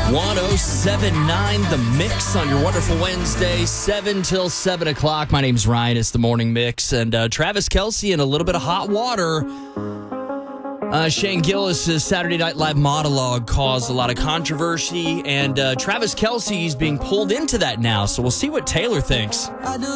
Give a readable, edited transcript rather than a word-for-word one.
107.9 The Mix on your wonderful Wednesday, 7 till 7 o'clock. My name's Ryan. It's the Morning Mix. And Travis Kelce in a little bit of hot water. Shane Gillis' Saturday Night Live monologue caused a lot of controversy. And Travis Kelce is being pulled into that now. So we'll see what Taylor thinks.